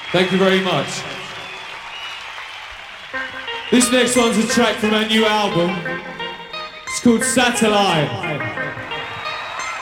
Thank you very much. This next one's a track from our new album. It's called Satellite.